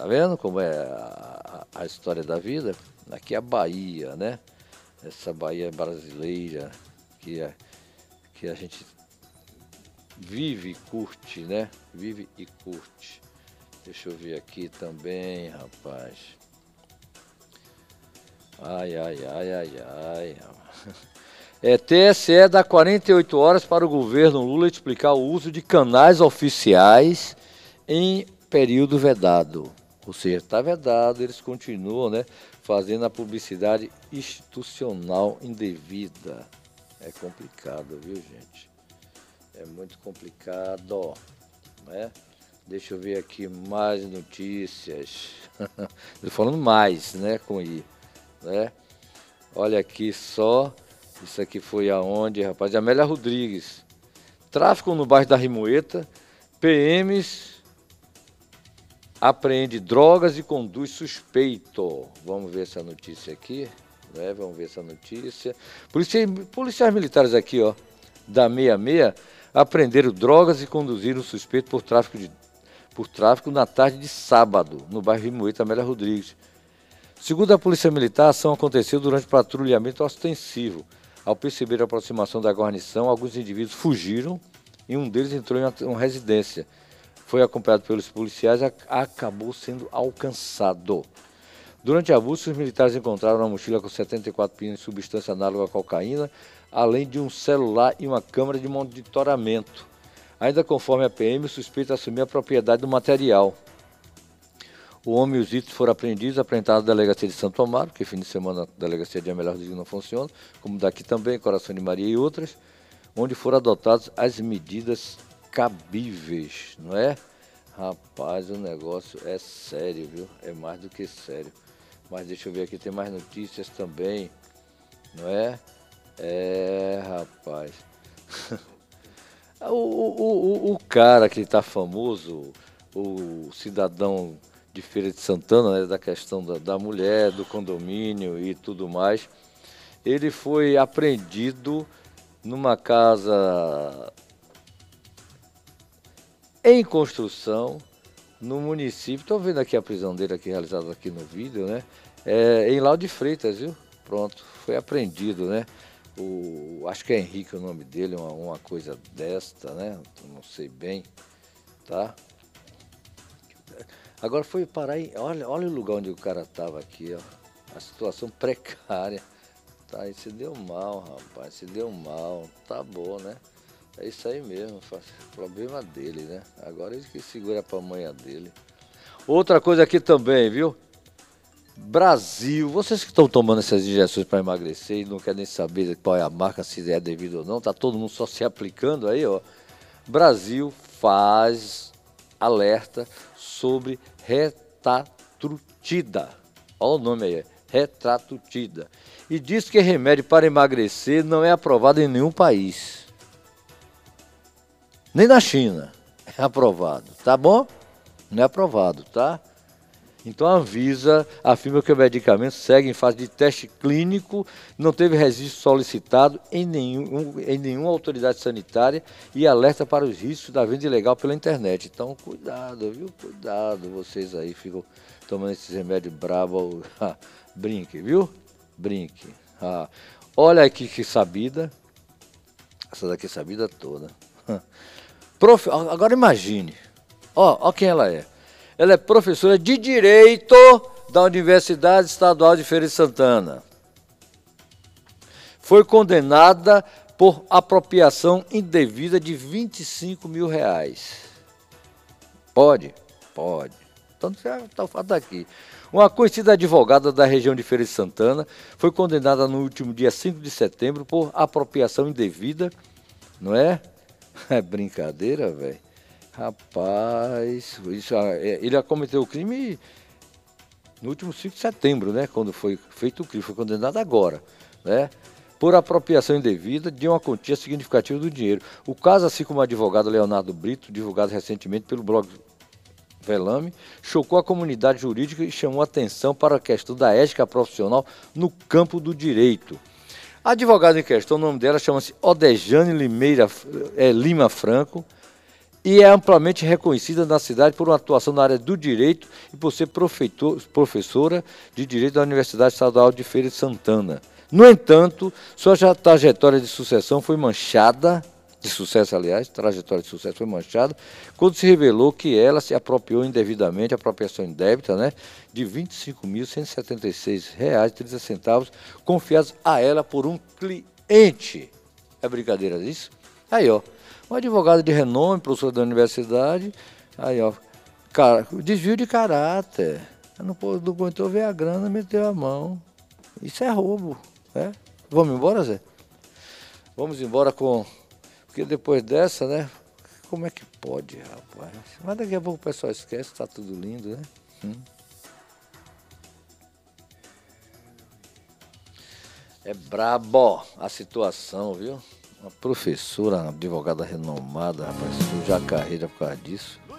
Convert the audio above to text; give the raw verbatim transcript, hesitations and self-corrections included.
Tá vendo como é a, a, a história da vida? Aqui é a Bahia, né? Essa Bahia brasileira que, é, que a gente vive e curte, né? Vive e curte. Deixa eu ver aqui também, rapaz. Ai, ai, ai, ai, ai. É, T S E dá quarenta e oito horas para o governo Lula explicar o uso de canais oficiais em período vedado. Ou seja, está vedado, eles continuam, né, fazendo a publicidade institucional indevida. É complicado, viu, gente? É muito complicado, né? Deixa eu ver aqui mais notícias. Estou falando mais, né, com I, né? Olha aqui só, isso aqui foi aonde, rapaz? Amélia Rodrigues. Tráfico no bairro da Rimoeta, P Ms apreende drogas e conduz suspeito. Vamos ver essa notícia aqui, né? Vamos ver essa notícia. Policiais, policiais militares aqui, ó, da sessenta e seis, apreenderam drogas e conduziram suspeito por tráfico, de, por tráfico na tarde de sábado, no bairro Rimoeta, Amélia Rodrigues. Segundo a Polícia Militar, a ação aconteceu durante patrulhamento ostensivo. Ao perceber a aproximação da guarnição, alguns indivíduos fugiram e um deles entrou em uma residência. Foi acompanhado pelos policiais e acabou sendo alcançado. Durante a busca, os militares encontraram uma mochila com setenta e quatro pinos de substância análoga à cocaína, além de um celular e uma câmera de monitoramento. Ainda conforme a P M, o suspeito assumiu a propriedade do material. O homem e os itens foram apreendidos, apresentados na delegacia de Santo Amaro, porque fim de semana a delegacia de Amélia Rodrigues não funciona, como daqui também, Coração de Maria e outras, onde foram adotadas as medidas cabíveis, não é? Rapaz, o negócio é sério, viu? É mais do que sério. Mas deixa eu ver aqui, tem mais notícias também, não é? É, rapaz. o, o, o, o cara que está famoso, o cidadão de Feira de Santana, né, da questão da, da mulher, do condomínio e tudo mais, ele foi apreendido numa casa em construção no município. Estou vendo aqui a prisão dele aqui, realizada aqui no vídeo, né? É, em Lauro de Freitas, viu? Pronto, foi apreendido, né? O, acho que é Henrique o nome dele, uma, uma coisa desta, né? Não sei bem, tá? Agora foi parar em... Olha, olha o lugar onde o cara estava aqui, ó. A situação precária. Tá, e se deu mal, rapaz, se deu mal. Tá bom, né? É isso aí mesmo, problema dele, né? Agora ele que segura pra manhã dele. Outra coisa aqui também, viu? Brasil, vocês que estão tomando essas injeções para emagrecer e não querem nem saber qual é a marca, se é devido ou não, tá todo mundo só se aplicando aí, ó. Brasil faz alerta sobre Retatrutida. Olha o nome aí, Retatrutida. E diz que remédio para emagrecer não é aprovado em nenhum país. Nem na China é aprovado, tá bom? Não é aprovado, tá? Então a Anvisa afirma que o medicamento segue em fase de teste clínico, não teve registro solicitado em, nenhum, em nenhuma autoridade sanitária e alerta para os riscos da venda ilegal pela internet. Então cuidado, viu? Cuidado, vocês aí ficam tomando esses remédios bravos. Brinque, viu? Brinque. Ah, olha aqui que sabida. Essa daqui é sabida toda. Prof... Agora imagine. Ó, ó quem ela é. Ela é professora de Direito da Universidade Estadual de Feira de Santana. Foi condenada por apropriação indevida de vinte e cinco mil reais. Pode? Pode. Então já está o fato aqui. Uma conhecida advogada da região de Feira de Santana foi condenada no último dia cinco de setembro por apropriação indevida, não é? É brincadeira, velho. Rapaz, isso, ele cometeu o crime no último cinco de setembro, né? Quando foi feito o crime, foi condenado agora, né? Por apropriação indevida de uma quantia significativa do dinheiro. O caso, assim como o advogado Leonardo Brito, divulgado recentemente pelo blog Velame, chocou a comunidade jurídica e chamou atenção para a questão da ética profissional no campo do direito. A advogada em questão, o nome dela chama-se Odejane Limeira, é, Lima Franco. e é amplamente reconhecida na cidade por uma atuação na área do direito e por ser professora de direito da Universidade Estadual de Feira de Santana. No entanto, sua trajetória de sucessão foi manchada, de sucesso, aliás, trajetória de sucesso foi manchada, quando se revelou que ela se apropriou indevidamente, apropriação indébita, né, de vinte e cinco mil cento e setenta e seis reais e trinta centavos confiados a ela por um cliente. É brincadeira disso? Aí, ó, um advogado de renome, professor da universidade, aí, ó, cara, desvio de caráter. Não, não aguentou ver a grana, meteu a mão. Isso é roubo, né? Vamos embora, Zé? Vamos embora com... Porque depois dessa, né? Como é que pode, rapaz? Mas daqui a pouco o pessoal esquece, tá tudo lindo, né? Hum. É brabo a situação, viu? Uma professora, uma advogada renomada, rapaz, suja a carreira por causa disso.